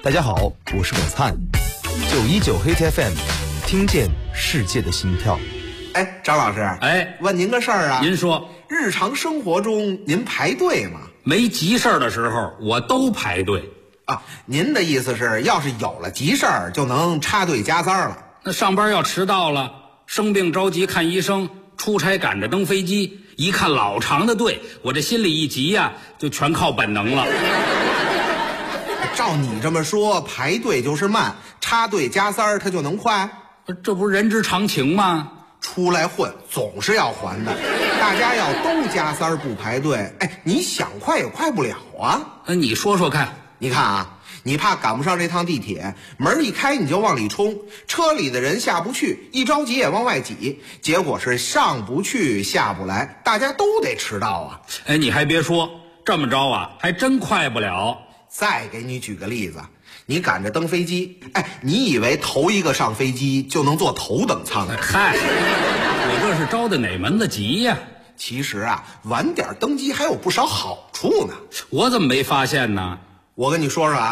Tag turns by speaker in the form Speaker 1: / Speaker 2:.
Speaker 1: 大家好，我是董灿，919黑 FM， 听见世界的心跳。
Speaker 2: 哎，张老师，问您个事儿啊。
Speaker 3: 您说，
Speaker 2: 日常生活中您排队吗？
Speaker 3: 没急事儿的时候，我都排队
Speaker 2: 啊。您的意思是，要是有了急事儿，就能插队加塞了？
Speaker 3: 那上班要迟到了，生病着急看医生，出差赶着登飞机，一看老长的队，我这心里一急呀，就全靠本能了。
Speaker 2: 照你这么说，排队就是慢，插队加塞儿它就能快？
Speaker 3: 这不是人之常情吗？
Speaker 2: 出来混总是要还的，大家要都加塞儿不排队，你想快也快不了啊。
Speaker 3: 你说说看。
Speaker 2: 你看啊，你怕赶不上这趟地铁，门一开你就往里冲，车里的人下不去，一着急也往外挤，结果是上不去下不来，大家都得迟到啊。
Speaker 3: 你还别说，这么着啊，还真快不了。
Speaker 2: 再给你举个例子，你赶着登飞机，你以为头一个上飞机就能坐头等舱？
Speaker 3: 嗨，我这是着的哪门子急呀？
Speaker 2: 其实啊，晚点登机还有不少好处呢。
Speaker 3: 我怎么没发现呢？
Speaker 2: 我跟你说说啊。